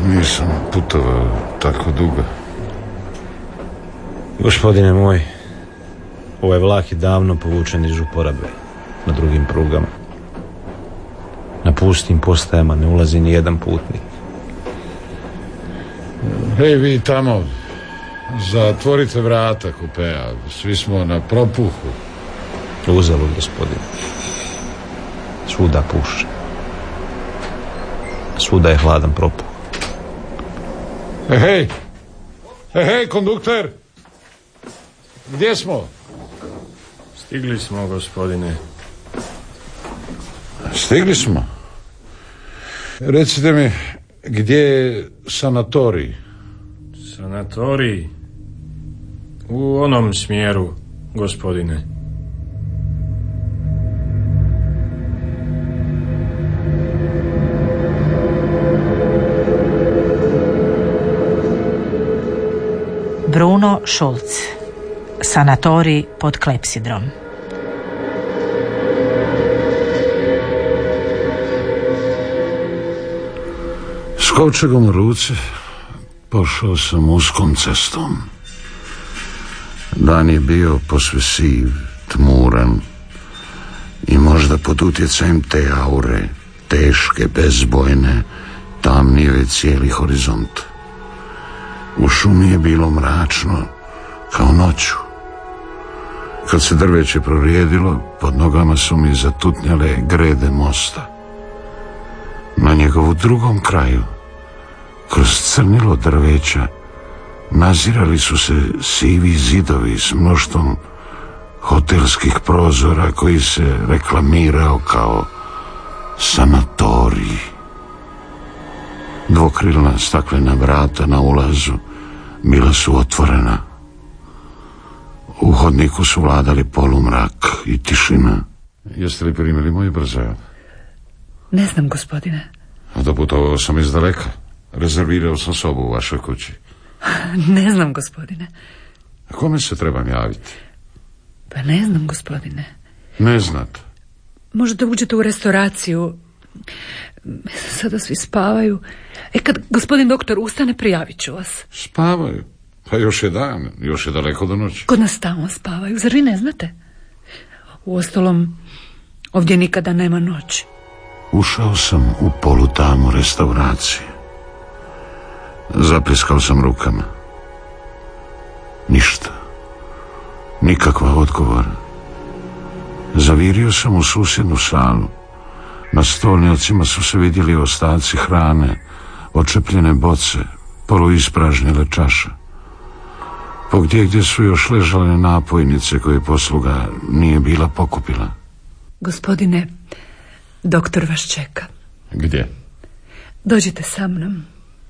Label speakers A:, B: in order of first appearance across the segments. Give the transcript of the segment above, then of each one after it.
A: Nisam putovao tako dugo.
B: Gospodine moj, ovaj vlak je davno povučen iz uporabe na drugim prugama. Na pustim postajama ne ulazi ni jedan putnik.
A: Hej, vi tamo, zatvorite vrata kupea, svi smo na propuhu.
B: Uzalud, gospodine. Svuda puše. Svuda je hladan propuh.
A: Hej, kondukter! Gdje smo?
C: Stigli smo, gospodine.
A: Stigli smo? Recite mi, gdje je sanatorij?
C: Sanatorij? U onom smjeru, gospodine.
D: Bruno Schulz, sanatorij pod klepsidrom.
A: S kovčegom u ruci pošao sam uskom cestom. Dan je bio posve siv, tmuran i možda pod utjecajem te aure, teške, bezbojne, tamnio je cijeli horizont. U šumi je bilo mračno kao noću. Kad se drveće prorijedilo, pod nogama su mi zatutnjale grede mosta. Na njegovu drugom kraju, kroz crnilo drveća, nazirali su se sivi zidovi s mnoštvom hotelskih prozora koji se reklamirao kao sanatorij. Dvokrilna staklena vrata na ulazu bila su otvorena. U hodniku su vladali polumrak i tišina. Jeste li primili moj brzojav?
E: Ne znam, gospodine.
A: Doputovao sam iz daleka. Rezervirao sam sobu u vašoj kući.
E: Ne znam, gospodine.
A: A kome se trebam javiti?
E: Pa ne znam, gospodine.
A: Ne znate?
E: Možda uđete u restauraciju. Sada svi spavaju. Kad gospodin doktor ustane, prijavit ću vas.
A: Spavaju? Pa još je dan, još je daleko do noći.
E: Kod nas tamo spavaju, zar vi ne znate? Uostalom, ovdje nikada nema noći.
A: Ušao sam u polutamu restauracije. Zapliskao sam rukama. Ništa. Nikakva odgovora. Zavirio sam u susjednu salu. Na stolnjacima su se vidjeli ostaci hrane, odčepljene boce, poluispražnjele čaše. Pogdje su još ležale napojnice koje posluga nije bila pokupila.
E: Gospodine, doktor vas čeka.
A: Gdje?
E: Dođite sa mnom.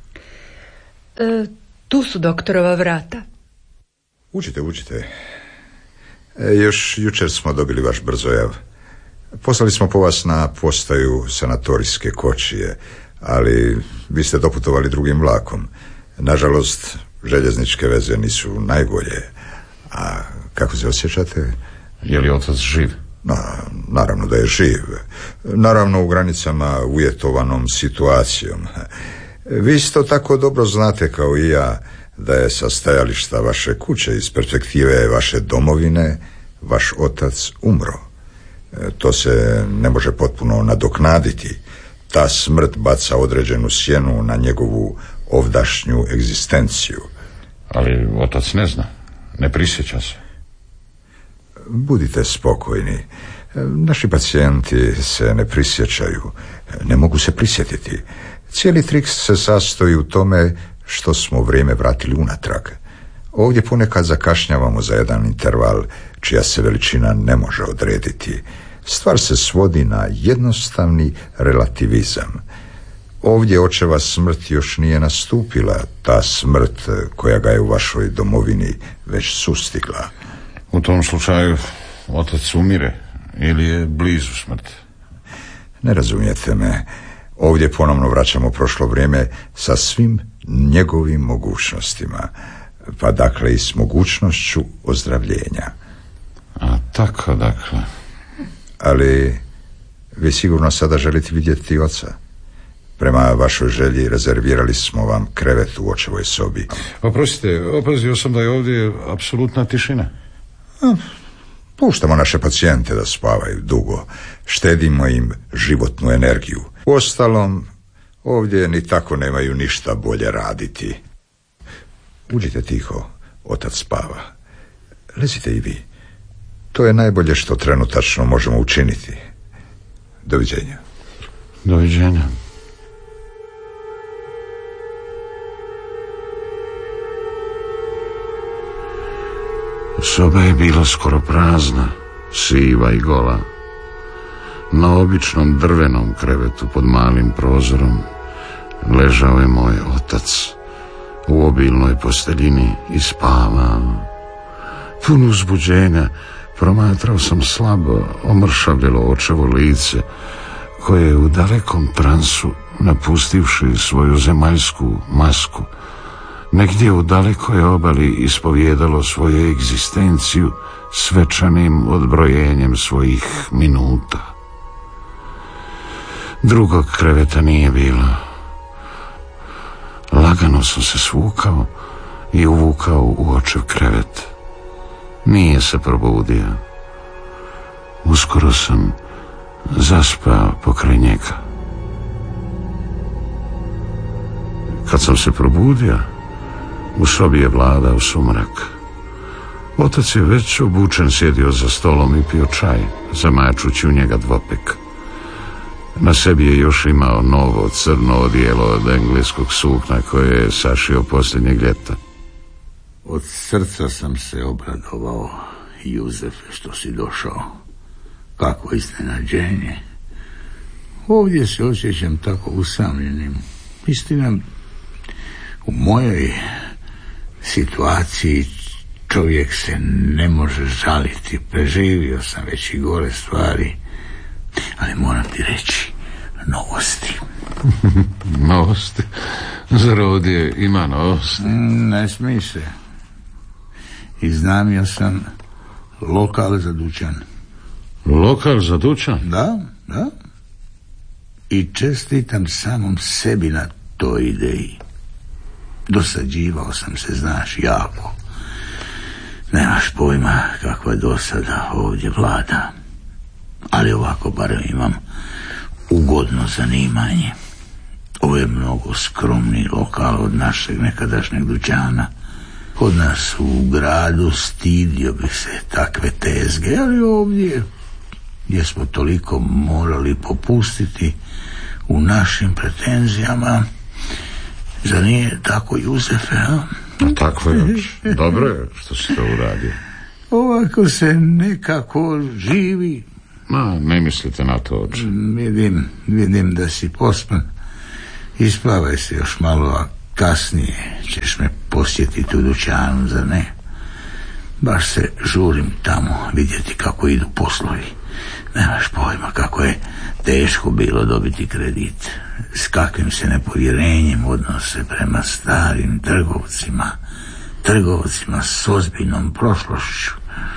E: Tu su doktorova vrata.
F: Učite. Još jučer smo dobili vaš brzojav. Poslali smo po vas na postaju sanatorijske kočije, ali vi ste doputovali drugim vlakom. Nažalost, željezničke veze nisu najbolje. A kako se osjećate?
A: Je li otac živ?
F: Naravno da je živ. Naravno u granicama uvjetovanom situacijom. Vi isto tako dobro znate kao i ja da je sa stajališta vaše kuće, iz perspektive vaše domovine, vaš otac umro. To se ne može potpuno nadoknaditi. Ta smrt baca određenu sjenu na njegovu ovdašnju egzistenciju.
A: Ali otac ne zna, ne prisjeća se.
F: Budite spokojni. Naši pacijenti se ne prisjećaju, ne mogu se prisjetiti. Cijeli trik se sastoji u tome što smo vrijeme vratili unatrag. Ovdje ponekad zakašnjavamo za jedan interval čija se veličina ne može odrediti. Stvar se svodi na jednostavni relativizam. Ovdje očeva smrt još nije nastupila, ta smrt koja ga je u vašoj domovini već sustigla.
A: U tom slučaju otac umire ili je blizu smrti?
F: Ne razumijete me. Ovdje ponovno vraćamo prošlo vrijeme sa svim njegovim mogućnostima, pa dakle i s mogućnošću ozdravljenja.
A: A tako dakle.
F: Ali vi sigurno sada želite vidjeti oca. Prema vašoj želji rezervirali smo vam krevet u očevoj sobi.
A: Oprostite, opazio sam da je ovdje apsolutna tišina.
F: Puštamo naše pacijente da spavaju dugo. Štedimo im životnu energiju. Uostalom, ovdje ni tako nemaju ništa bolje raditi. Uđite tiho, otac spava. Lezite i vi. To je najbolje što trenutačno možemo učiniti. Doviđenja.
A: Doviđenja. Soba je bila skoro prazna, siva i gola. Na običnom drvenom krevetu pod malim prozorom ležao je moj otac u obilnoj posteljini i spavao. Pun uzbuđenja promatrao sam slabo omršavljelo očevo lice, koje je u dalekom transu, napustivši svoju zemaljsku masku, negdje u dalekoj obali ispovijedalo svoju egzistenciju svečanim odbrojenjem svojih minuta. Drugog kreveta nije bilo. Lagano sam se svukao i uvukao u očev krevet. Nije se probudio. Uskoro sam zaspao pokraj njega. Kad sam se probudio, u sobi je vladao sumrak. Otac je već obučen sjedio za stolom i pio čaj, zamačući u njega dvopek. Na sebi je još imao novo crno odijelo od engleskog sukna koje je sašio posljednjeg ljeta.
G: Od srca sam se obradovao, Juzefe, što si došao. Kakvo iznenađenje. Ovdje se osjećam tako usamljenim. Istina, u mojoj situaciji čovjek se ne može žaliti. Preživio sam već i gore stvari. Ali moram ti reći novosti.
A: Novosti? Zar ovdje ima novosti?
G: Ne smij se. Iznajmio sam lokal za dućan.
A: Lokal za dućan?
G: Da. I čestitam samom sebi na toj ideji. Dosađivao sam se, znaš, jako. Nemaš pojma kakva dosada ovdje vlada. Ali ovako barem imam ugodno zanimanje. Ovo je mnogo skromniji lokal od našeg nekadašnjeg dućana. Kod nas u gradu stidio bih se takve tezge, ali ovdje, gdje smo toliko morali popustiti u našim pretenzijama, zar nije tako, Juzefe, a?
A: Tako je, dobro je što si to uradio.
G: Ovako se nekako živi.
A: Ne mislite na to, oče.
G: Vidim da si pospan. Ispavaj se još malo, a kasnije ćeš me posjetiti u dućanu, zar ne? Baš se žurim tamo vidjeti kako idu poslovi. Nemaš pojma kako je teško bilo dobiti kredit. S kakvim se nepovjerenjem odnose prema starim trgovcima s ozbiljnom prošlošću.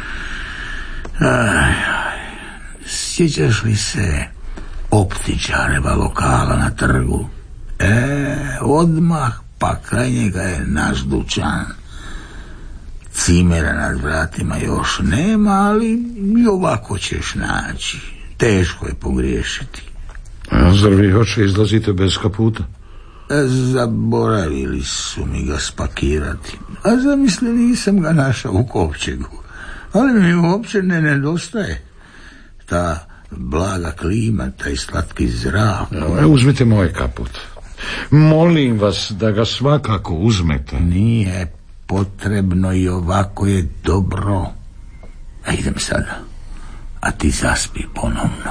G: Sjećaš li se optičareva lokala na trgu? Odmah pa kraj njega je naš dućan. Cimera nad vratima još nema, ali i ovako ćeš naći. Teško je pogriješiti.
A: A zar vi hoće izlazite bez kaputa?
G: Zaboravili su mi ga spakirati. A zamisli, nisam ga našao u kovčegu. Ali mi uopće ne nedostaje. Ta blaga klima, taj slatki zrak.
A: Uzmite moj kaput. Molim vas da ga svakako uzmete.
G: Nije potrebno, i ovako je dobro. A idem sada, a ti zaspi ponovno.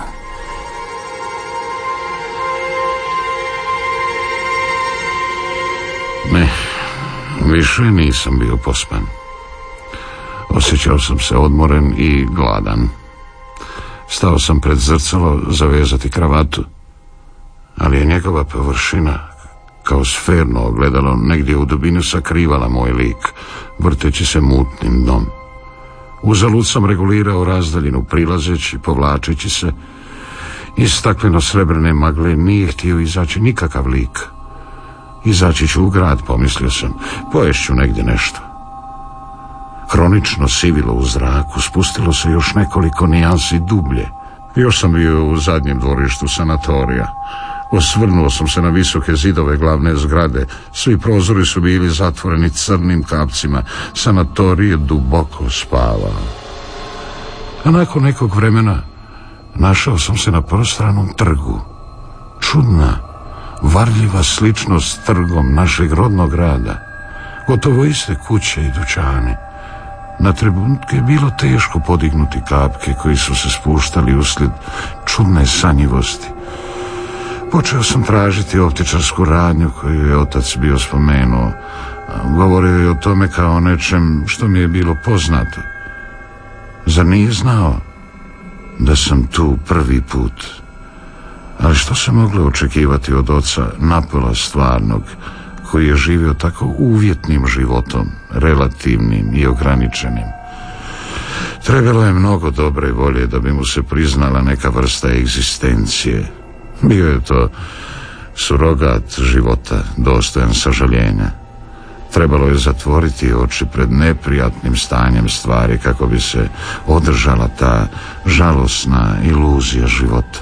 A: Ne, više nisam bio pospan. Osjećao sam se odmoren i gladan. Stao sam pred zrcalo zavezati kravatu, ali je njegova površina kao sferno ogledalo negdje u dubinu sakrivala moj lik, vrteći se mutnim dnom. Uzalud sam regulirao razdaljinu, prilazeći, povlačeći se, Iz stakleno-srebrne magle nije htio izaći nikakav lik. Izaći ću u grad, pomislio sam, poješću negdje nešto. Hronično sivilo u zraku, spustilo se još nekoliko nijansi dublje. Još sam bio u zadnjem dvorištu sanatorija. Osvrnuo sam se na visoke zidove glavne zgrade. Svi prozori su bili zatvoreni crnim kapcima. Sanatorij je duboko spavao. A nakon nekog vremena našao sam se na prostranom trgu. Čudna, varljiva sličnost s trgom našeg rodnog grada. Gotovo iste kuće i dućane. Na trebunke je bilo teško podignuti kapke koji su se spuštali uslijed čudne sanjivosti. Počeo sam tražiti optičarsku radnju koju je otac bio spomenuo. Govorio je o tome kao o nečem što mi je bilo poznato. Zar nije znao da sam tu prvi put? Ali što se moglo očekivati od oca napola stvarnog, koji je živio tako uvjetnim životom, relativnim i ograničenim? Trebalo je mnogo dobre volje da bi mu se priznala neka vrsta egzistencije. Bio je to surogat života, dostojan sažaljenja. Trebalo je zatvoriti oči pred neprijatnim stanjem stvari kako bi se održala ta žalosna iluzija života.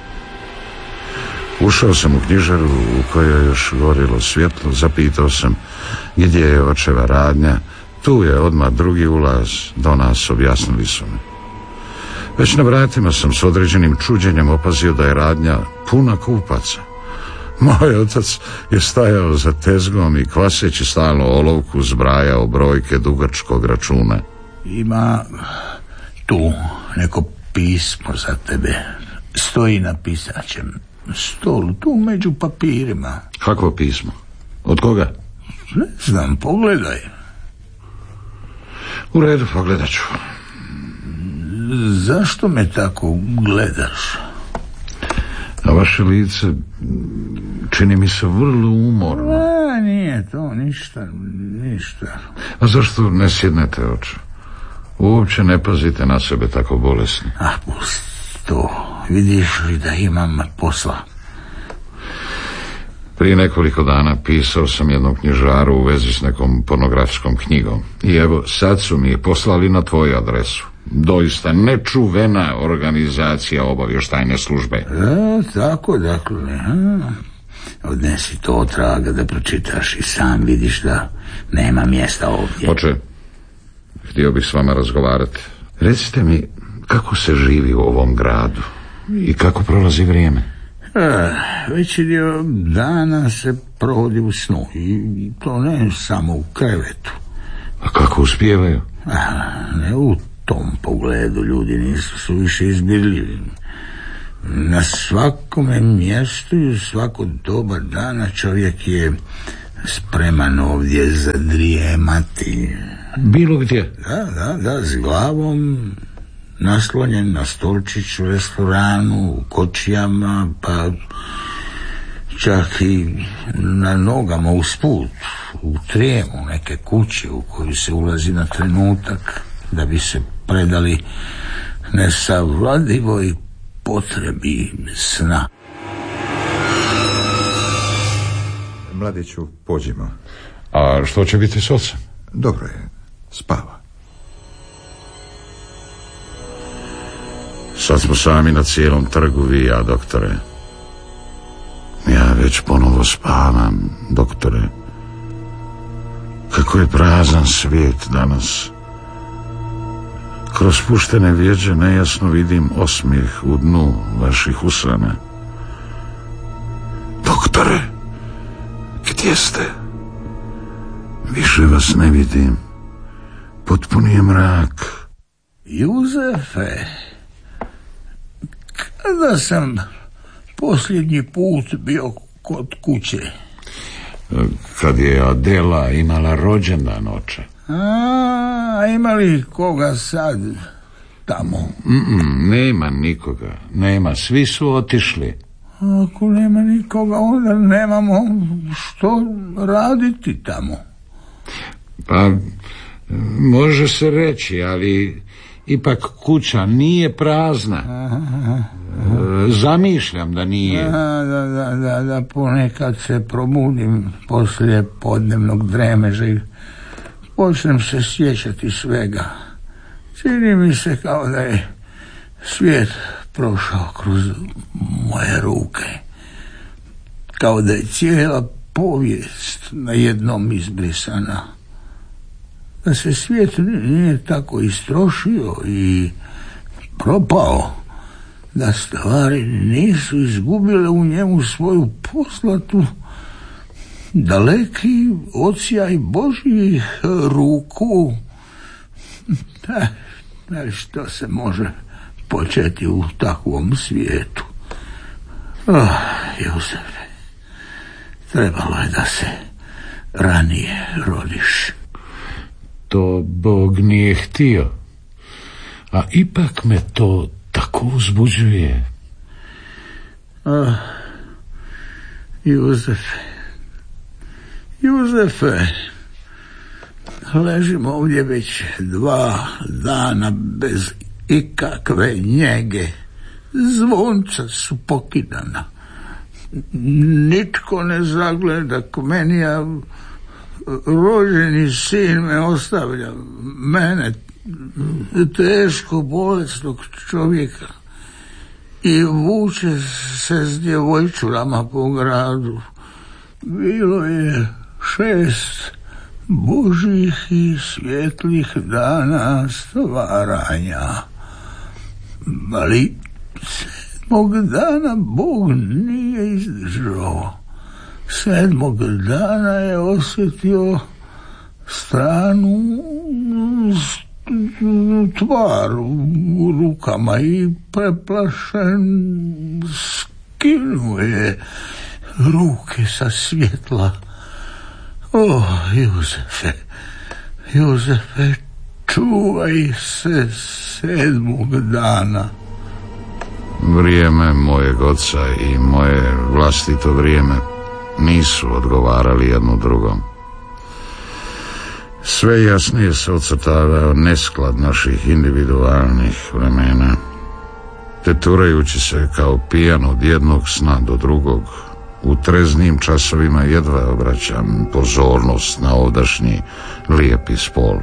A: Ušao sam u knjižaru u kojoj je još gorilo svjetlo, zapitao sam gdje je očeva radnja. Tu je odmah drugi ulaz, do nas, objasnili su mi. Već na vratima sam s određenim čuđenjem opazio da je radnja puna kupaca. Moj otac je stajao za tezgom i kvaseći stalno olovku zbrajao brojke dugačkog računa.
G: Ima tu neko pismo za tebe. Stoji na pisaćem stolu, tu među papirima.
A: Kakvo pismo? Od koga?
G: Ne znam, pogledaj.
A: U redu, pogledat ću.
G: Zašto me tako gledaš?
A: A vaše lice čini mi se vrlo umorno.
G: Nije to ništa.
A: A zašto ne sjednete oče? Uopće ne pazite na sebe tako bolesni.
G: Pusti to. Vidiš li da imam posla?
A: Prije nekoliko dana pisao sam jednom knjižaru u vezi s nekom pornografskom knjigom. I evo, sad su mi je poslali na tvoju adresu. Doista nečuvena organizacija obavještajne službe.
G: Tako, dakle. Odnesi to od traga da pročitaš i sam vidiš da nema mjesta ovdje.
A: Oče, htio bih s vama razgovarati. Recite mi, kako se živi u ovom gradu i kako prolazi vrijeme?
G: Veći dio dana se provodi u snu i to ne samo u krevetu.
A: A kako uspijevaju?
G: Ne u tom pogledu, ljudi nisu suviše izbirljivi. Na svakome mjestu i u svako doba dana čovjek je spreman ovdje zadrijemati.
A: Bilo gdje?
G: Da, s glavom naslonjen na stolčić u restoranu, u kočijama, pa čak i na nogama usput, u trijemu neke kuće u koju se ulazi na trenutak da bi se predali nesavladivoj potrebi sna.
F: Mladiću, pođimo.
A: A što će biti s ocem?
F: Dobro je, spava.
A: Sad smo sami na cijelom trgu, vi i ja, doktore. Ja već ponovo spavam, doktore. Kako je prazan svijet danas. Kroz puštene vjeđe nejasno vidim osmijeh u dnu vaših usana. Doktore, gdje ste? Više vas ne vidim. Potpuni je mrak.
G: Juzefe, kada sam posljednji put bio kod kuće?
A: Kad je Adela imala rođendan, oče.
G: A ima li koga sad tamo?
A: Nema nikoga, nema, svi su otišli.
G: Ako nema nikoga, onda nemamo što raditi tamo.
A: Pa, može se reći, ali Ipak kuća nije prazna. Zamišljam da nije.
G: Da, ponekad se probudim poslije podnevnog dremeža i počnem se sjećati svega. Čini mi se kao da je svijet prošao kroz moje ruke. Kao da je cijela povijest najednom izbrisana. Da se svijet nije tako istrošio i propao. Da stvari nisu izgubile u njemu svoju poslatu daleki odsjaj Božjih ruku. Što se može početi u takvom svijetu? Jozefe, trebalo je da se ranije rodiš.
A: To Bog nije htio, a ipak me to tako uzbuđuje.
G: Jozefe, ležim ovdje već 2 dana bez ikakve njege. Zvonca su pokidana. Nitko ne zagleda k meni, a rođeni sin me ostavlja. Mene, teško bolesnog čovjeka, i vuče se s djevojčurama po gradu. Bilo je 6 Božjih i svjetlih dana stvaranja, ali 7. dana Bog nije izdržao. 7. dana je osjetio stranu tvar u rukama i preplašen skinuo ruke sa svjetla. Jozefe, čuvaj se 7. dana.
A: Vrijeme mojeg oca i moje vlastito vrijeme nisu odgovarali jedno drugom. Sve jasnije se ocrtavao nesklad naših individualnih vremena. Teturajući se kao pijan od jednog sna do drugog, u treznim časovima jedva obraćam pozornost na ovdašnji lijepi spol.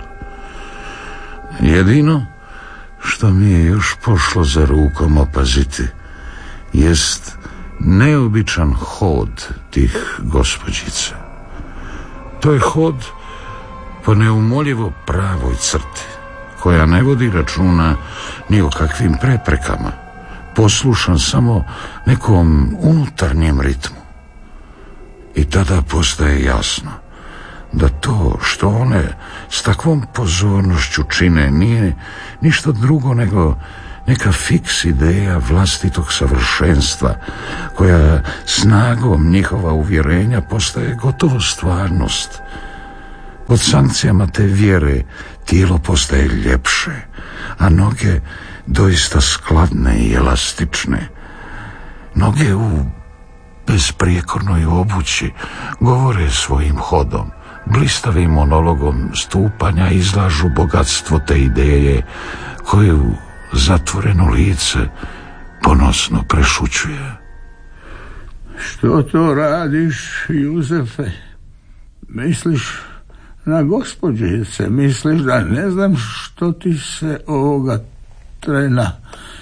A: Jedino što mi je još pošlo za rukom opaziti jest neobičan hod tih gospođica. To je hod po neumoljivo pravoj crti, koja ne vodi računa ni o kakvim preprekama, poslušan samo nekom unutarnjem ritmu. I tada postaje jasno da to što one s takvom pozornošću čine nije ništa drugo nego neka fiks ideja vlastitog savršenstva, koja snagom njihova uvjerenja postaje gotovo stvarnost. Pod sankcijama te vjere tijelo postaje ljepše, a noge doista skladne i elastične. Noge u bezprijekornoj obući govore svojim hodom, blistavim monologom stupanja izlažu bogatstvo te ideje koju zatvoreno lice ponosno prešućuje.
G: Što to radiš, Jozefe? Misliš na gospođice? Misliš da ne znam što ti se ovoga trena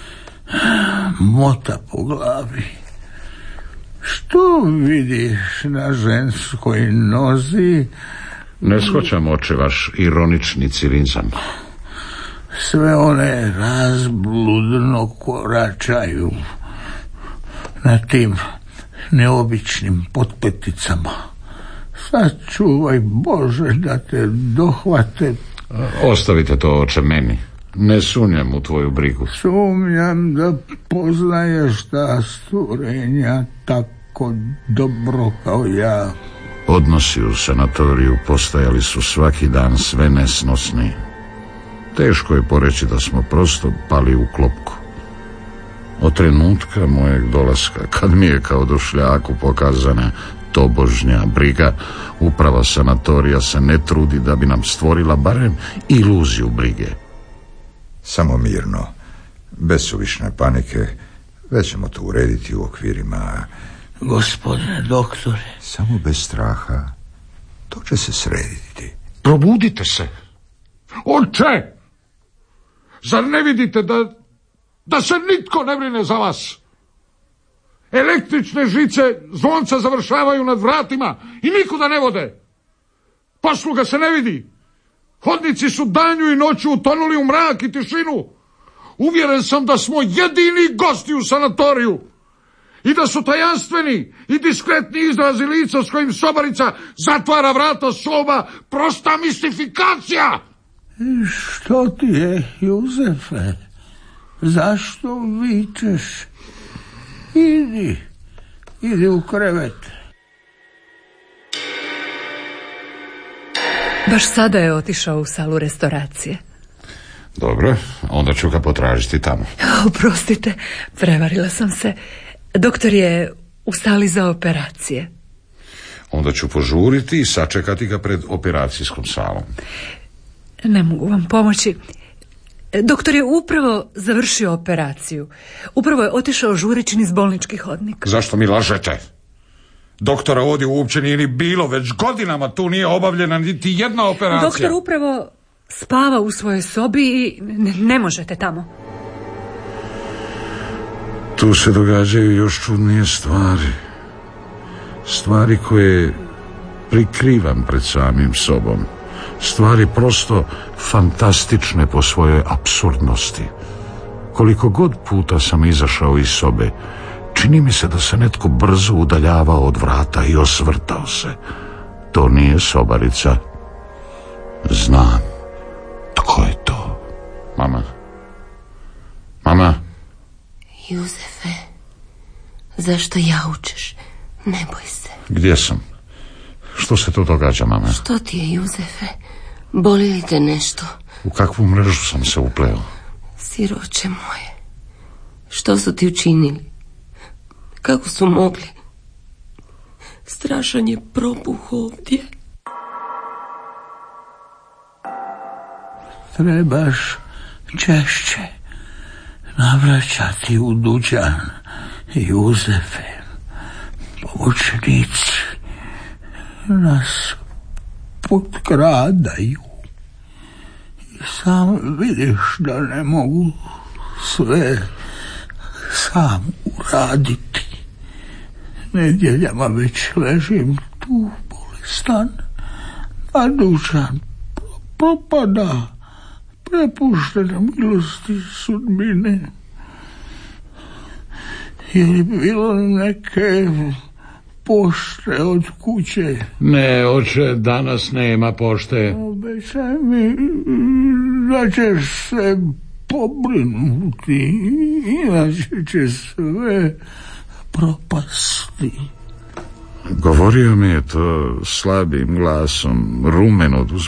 G: mota po glavi? Što vidiš na ženskoj nozi?
A: Ne shvaćam, oče, vaš ironični cirinizam.
G: Sve one razbludno koračaju na tim neobičnim potpeticama. Sačuvaj Bože da te dohvate.
A: Ostavite to, oče, meni. Ne sumnjam u tvoju brigu.
G: Sumnjam da poznaješ ta stvorenja tako dobro kao ja.
A: Odnosi u sanatoriju postajali su svaki dan sve nesnosniji. Teško je poreći da smo prosto pali u klopku. Od trenutka mojeg dolaska, kad mi je kao došljaku pokazana tobožnja briga, uprava sanatorija se ne trudi da bi nam stvorila barem iluziju brige.
F: Samo mirno, bez suvišne panike, već ćemo to urediti u okvirima.
G: Gospodine doktore.
F: Samo bez straha, to će se srediti.
A: Probudite se. Oče! Zar ne vidite da se nitko ne brine za vas? Električne žice zvonca završavaju nad vratima i nikuda ne vode. Posluga se ne vidi. Hodnici su danju i noću utonuli u mrak i tišinu. Uvjeren sam da smo jedini gosti u sanatoriju i da su tajanstveni i diskretni izrazi lica s kojim sobarica zatvara vrata soba prosta mistifikacija.
G: Što ti je, Juzefe? Zašto vičeš? Idi u krevet.
E: Baš sada je otišao u salu restauracije.
A: Dobro, onda ću ga potražiti tamo.
E: Oprostite, prevarila sam se. Doktor je u sali za operacije.
A: Onda ću požuriti i sačekati ga pred operacijskom salom.
E: Ne mogu vam pomoći. Doktor je upravo završio operaciju. Upravo je otišao žureći niz bolnički hodnik.
A: Zašto mi lažete? Doktora ovdje uopće nije ni bilo, već godinama tu nije obavljena niti jedna operacija.
E: Doktor upravo spava u svojoj sobi i ne možete tamo.
A: Tu se događaju još čudnije stvari. Stvari koje prikrivam pred samim sobom. Stvari prosto fantastične po svojoj apsurdnosti. Koliko god puta sam izašao iz sobe, čini mi se da se netko brzo udaljavao od vrata i osvrtao se. To nije sobarica. Znam. Tko je to? Mama? Mama?
H: Juzefe, zašto jaučeš? Ne boj se.
A: Gdje sam? Što se to događa, mama?
H: Što ti je, Juzefe? Boli li te nešto?
A: U kakvu mrežu sam se upleo?
H: Siroče moje, što su ti učinili? Kako su mogli? Strašan je propuh ovdje.
G: Trebaš češće navraćati u dućan, Juzefe. Pomoćnici nas potkradaju. I sam vidiš da ne mogu sve sam uraditi. Nedjeljama već ležim tu bolestan, a dućan propada, prepušten milosti sudbine. Je li bilo neke pošte od kuće?
A: Ne, oče, danas nema pošte.
G: Obećaj mi da ćeš se pobrinuti, inače će sve propasti.
A: Govorio mi je to slabim glasom, rumen od